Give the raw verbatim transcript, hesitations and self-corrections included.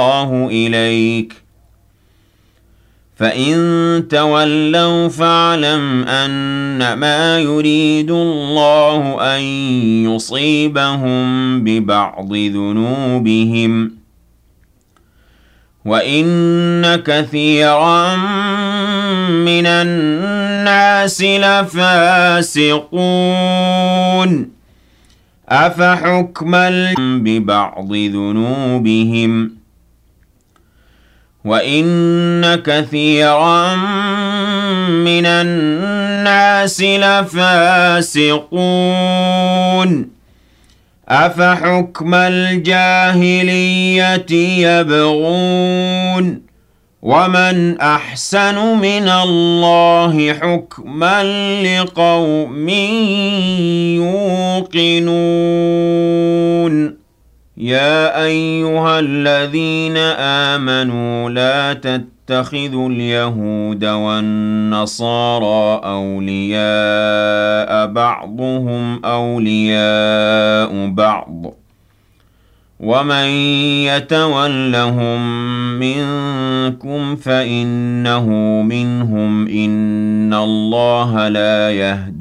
الله إليك فإن تولوا فاعلم أنما يريد الله أن يصيبهم ببعض ذنوبهم وإن كثيرا من الناس لفاسقون أفحكم ببعض ذنوبهم وإن كثيرا من الناس لفاسقون أفحكم الجاهلية يبغون ومن أحسن من الله حكما لقوم يوقنون يا أيها الذين آمنوا لا تتخذوا اليهود والنصارى أولياء بعضهم أولياء بعض ومن يتولهم منكم فإنه منهم إن الله لا يهدي